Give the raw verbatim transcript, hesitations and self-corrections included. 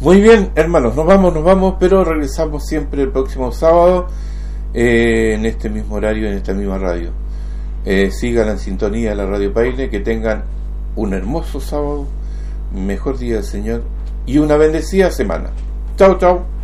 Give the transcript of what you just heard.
Muy bien, hermanos, nos vamos, nos vamos, pero regresamos siempre el próximo sábado eh, en este mismo horario, en esta misma radio. Eh, sigan en sintonía de la Radio Paine, que tengan un hermoso sábado, mejor día del Señor y una bendecida semana. Chau, chau.